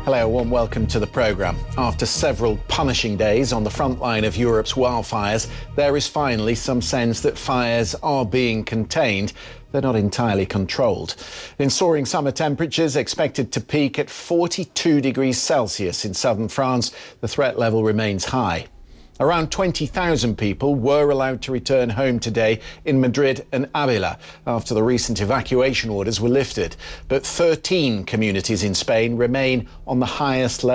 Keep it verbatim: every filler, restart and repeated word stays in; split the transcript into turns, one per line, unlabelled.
Hello, a warm welcome to the programme. After several punishing days on the front line of Europe's wildfires, there is finally some sense that fires are being contained. They're not entirely controlled. In soaring summer temperatures expected to peak at forty-two degrees Celsius in southern France, the threat level remains high. Around twenty thousand people were allowed to return home today in Madrid and Avila after the recent evacuation orders were lifted. But thirteen communities in Spain remain on the highest level